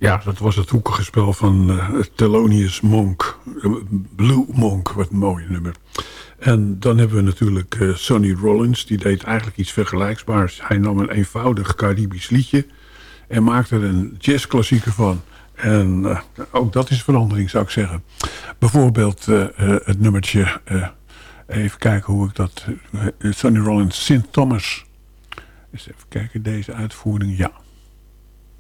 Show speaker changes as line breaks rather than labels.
Ja, dat was het hoekige spel van Thelonious Monk. Blue Monk, wat een mooi nummer. En dan hebben we natuurlijk Sonny Rollins. Die deed eigenlijk iets vergelijkbaars. Hij nam een eenvoudig Caribisch liedje en maakte er een jazzklassieker van. En ook dat is verandering, zou ik zeggen. Bijvoorbeeld het nummertje... even kijken hoe ik dat... Sonny Rollins, St. Thomas. Eens even kijken, deze uitvoering. Ja.